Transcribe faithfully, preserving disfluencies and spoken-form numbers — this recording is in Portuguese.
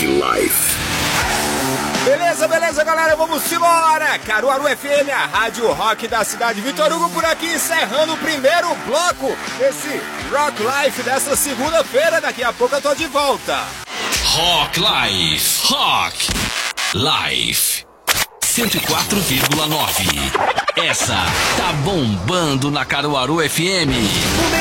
Rock Life. Beleza, beleza, galera, vamos embora! Caruaru F M, a rádio rock da cidade. Vitor Hugo por aqui, encerrando o primeiro bloco desse Rock Life dessa segunda-feira. Daqui a pouco eu tô de volta. Rock Life, Rock Life cento e quatro vírgula nove. Essa tá bombando na Caruaru F M.